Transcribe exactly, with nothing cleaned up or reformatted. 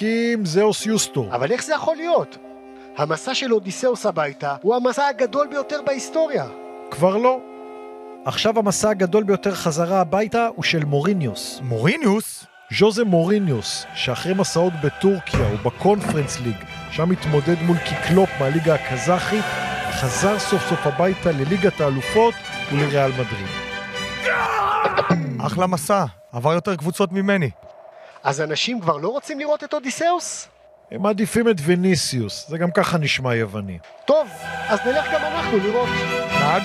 מחכים זאוס יוסטו. אבל איך זה יכול להיות? המסע של אודיסאוס הביתה הוא המסע הגדול ביותר בהיסטוריה. כבר לא. עכשיו המסע הגדול ביותר חזרה הביתה הוא של מוריניוס. מוריניוס? ז'וזה מוריניוס, שאחרי מסעות בטורקיה ובקונפרנס ליג, שם התמודד מול קיקלופ מהליגה הקזחית, חזר סוף סוף הביתה לליגת האלופות ולריאל מדריד. אחלה מסע, עבר יותר קבוצות ממני. אז אנשים כבר לא רוצים לראות את אודיסאוס? הם מעדיפים את וניסיוס, זה גם ככה נשמע יווני. טוב, אז נלך גם אנחנו לראות. נהג